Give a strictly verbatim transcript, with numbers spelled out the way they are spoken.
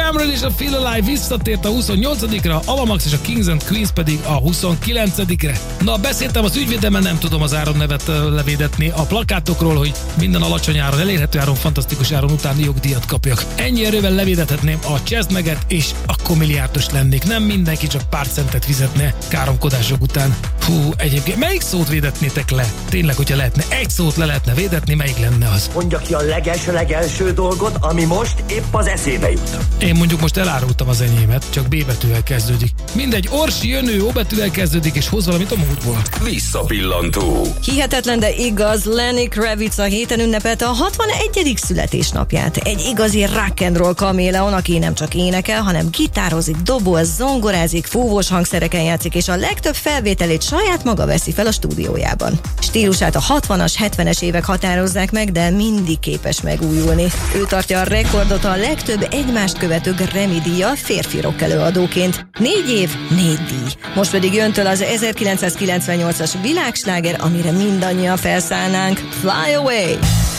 Cameron és a Feel Alive visszatért a huszonnyolcadikra, Avamax és a Kings and Queens pedig a huszonkilencedikre. Na, beszéltem az ügyvédemmel, nem tudom az áron nevet levédetni a plakátokról, hogy minden alacsony áron, elérhető áron, fantasztikus áron utáni jogdíjat kapjak. Ennyi erővel levédethetném a Cseszmeget, és akkor milliárdos lennék. Nem mindenki csak pár centet fizetne káromkodások után. Hú, egyébként melyik szót védetnétek le? Tényleg, hogyha lehetne egy szót le lehetne védetni, melyik lenne az? Mondja ki a leges-legelső dolgot, ami most épp az eszébe jut. Én mondjuk most elárultam az enyémet, csak B betűvel kezdődik. Mindegy, Orsi Jönő O betűvel kezdődik, és hoz valamit a múltból. Visszapillantó. Hihetetlen, de igaz, Lenny Kravitz a héten ünnepelte a hatvanegyedik születésnapját. Egy igazi rock and roll kaméleon, aki nem csak énekel, hanem gitározik, doboz, zongorázik, fúvós hangszereken játszik, és a legtöbb felvételét saját maga veszi fel a stúdiójában. Stílusát a hatvanas, hetvenes évek határozzák meg, de mindig képes megújulni. Ő tartja a rekordot a legtöbb egymást követő Grammy-díjjal férfi rock előadóként. Négy év, négy díj. Most pedig jön tőle az ezerkilencszázkilencvennyolcas világsláger, amire mindannyian felszállnánk. Fly Away!